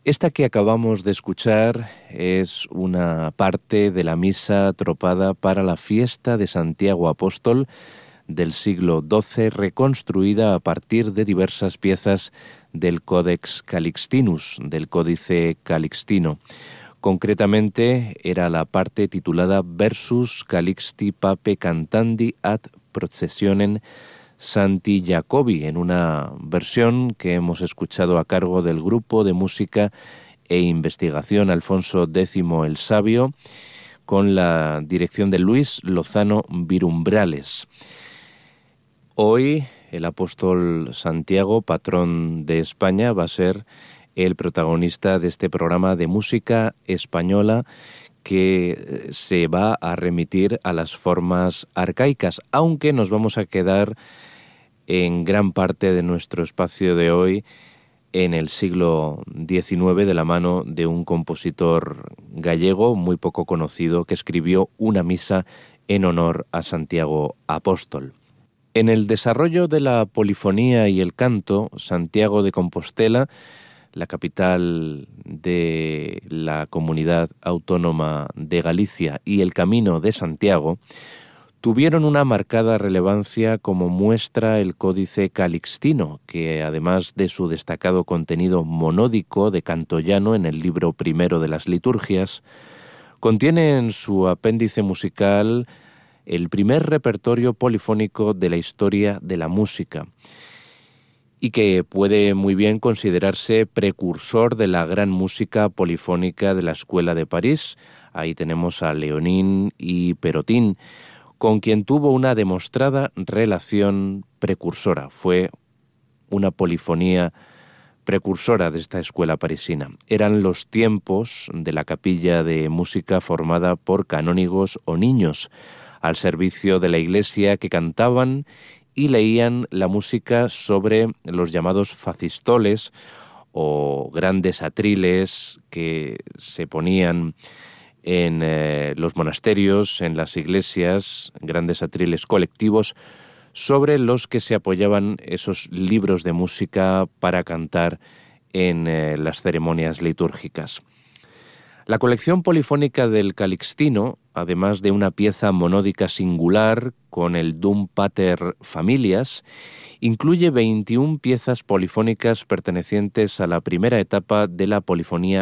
Esta que acabamos de escuchar es una parte de la misa tropada para la fiesta de Santiago Apóstol del siglo XII, reconstruida a partir de diversas piezas del Codex Calixtinus, del Códice Calixtino. Concretamente era la parte titulada Versus Calixti Pape Cantandi ad Processionem Santi Jacobi, en una versión que hemos escuchado a cargo del Grupo de Música e Investigación Alfonso X el Sabio, con la dirección de Luis Lozano Virumbrales. Hoy el apóstol Santiago, patrón de España, va a ser el protagonista de este programa de música española que se va a remitir a las formas arcaicas, aunque nos vamos a quedar en gran parte de nuestro espacio de hoy en el siglo XIX de la mano de un compositor gallego muy poco conocido que escribió una misa en honor a Santiago Apóstol. En el desarrollo de la polifonía y el canto, Santiago de Compostela, la capital de la comunidad autónoma de Galicia, y el Camino de Santiago, tuvieron una marcada relevancia como muestra el Códice Calixtino, que además de su destacado contenido monódico de canto llano en el libro primero de las liturgias, contiene en su apéndice musical el primer repertorio polifónico de la historia de la música, y que puede muy bien considerarse precursor de la gran música polifónica de la Escuela de París. Ahí tenemos a Léonin y Perotin, con quien tuvo una demostrada relación precursora. Fue una polifonía precursora de esta escuela parisina. Eran los tiempos de la capilla de música formada por canónigos o niños al servicio de la Iglesia que cantaban y leían la música sobre los llamados facistoles o grandes atriles que se ponían en los monasterios, en las iglesias, grandes atriles colectivos sobre los que se apoyaban esos libros de música para cantar en las ceremonias litúrgicas. La colección polifónica del Calixtino, además de una pieza monódica singular con el Dum Pater Familias, incluye 21 piezas polifónicas pertenecientes a la primera etapa de la polifonía